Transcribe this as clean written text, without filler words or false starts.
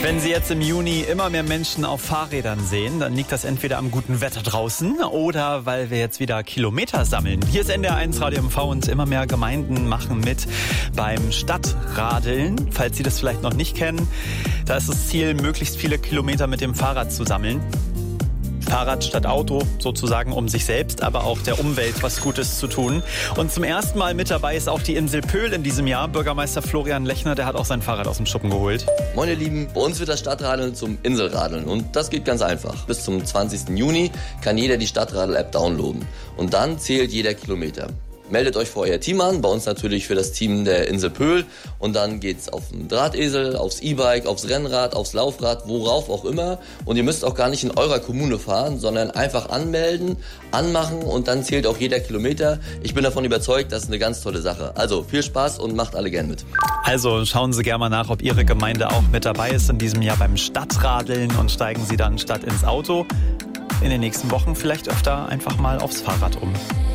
Wenn Sie jetzt im Juni immer mehr Menschen auf Fahrrädern sehen, dann liegt das entweder am guten Wetter draußen oder weil wir jetzt wieder Kilometer sammeln. Hier ist NDR1 Radio MV und immer mehr Gemeinden machen mit beim Stadtradeln. Falls Sie das vielleicht noch nicht kennen, da ist das Ziel, möglichst viele Kilometer mit dem Fahrrad zu sammeln. Fahrrad statt Auto sozusagen, um sich selbst, aber auch der Umwelt was Gutes zu tun. Und zum ersten Mal mit dabei ist auch die Insel Pöhl in diesem Jahr. Bürgermeister Florian Lechner, der hat auch sein Fahrrad aus dem Schuppen geholt. Moin ihr Lieben, bei uns wird das Stadtradeln zum Inselradeln und das geht ganz einfach. Bis zum 20. Juni kann jeder die Stadtradel-App downloaden und dann zählt jeder Kilometer. Meldet euch vor euer Team an, bei uns natürlich für das Team der Insel Pöhl und dann geht's auf den Drahtesel, aufs E-Bike, aufs Rennrad, aufs Laufrad, worauf auch immer und ihr müsst auch gar nicht in eurer Kommune fahren, sondern einfach anmelden, anmachen und dann zählt auch jeder Kilometer. Ich bin davon überzeugt, das ist eine ganz tolle Sache. Also viel Spaß und macht alle gern mit. Also schauen Sie gerne mal nach, ob Ihre Gemeinde auch mit dabei ist in diesem Jahr beim Stadtradeln und steigen Sie dann statt ins Auto in den nächsten Wochen vielleicht öfter einfach mal aufs Fahrrad um.